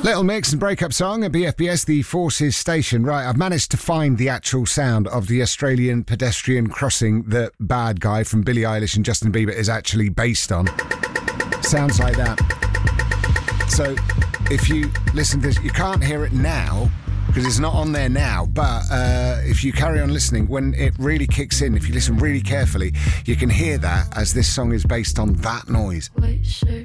Little Mix and breakup song at BFBS, the Forces station. Right, I've managed to find the actual sound of the Australian pedestrian crossing that Bad Guy from Billie Eilish and Justin Bieber is actually based on. Sounds like that. So, if you listen to this, you can't hear it now because it's not on there now, but if you carry on listening, when it really kicks in, if you listen really carefully, you can hear that as this song is based on that noise.